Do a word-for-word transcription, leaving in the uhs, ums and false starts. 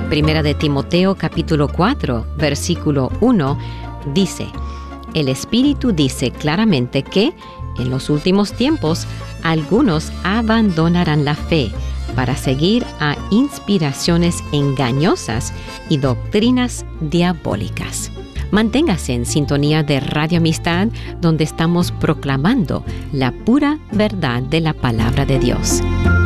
Primera de Timoteo capítulo cuatro, versículo uno, dice: el Espíritu dice claramente que, en los últimos tiempos, algunos abandonarán la fe para seguir a inspiraciones engañosas y doctrinas diabólicas. Manténgase en sintonía de Radio Amistad, donde estamos proclamando la pura verdad de la palabra de Dios.